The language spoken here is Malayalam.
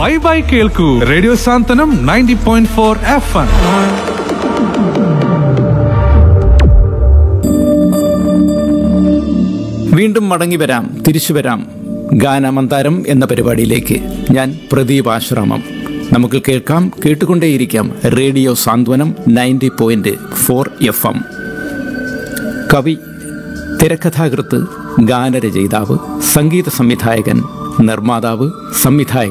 വൈബായി കേൾക്കൂ. റേഡിയോ സാന്ത്വനം 90.4 FM. വീണ്ടും മടങ്ങി വരാം, തിരിച്ചു വരാം ഗാനമന്താരം എന്ന പരിപാടിയിലേക്ക്. ഞാൻ പ്രദീപ് ആശ്രാമം. നമുക്ക് കേൾക്കാം, കേട്ടുകൊണ്ടേയിരിക്കാം റേഡിയോ സാന്ത്വനം 90.4 FM. കവി, തിരക്കഥാകൃത്ത്, ഗാനരചയിതാവ്, സംഗീത സംവിധായകൻ, നിർമ്മാതാവ്, സംവിധായകൻ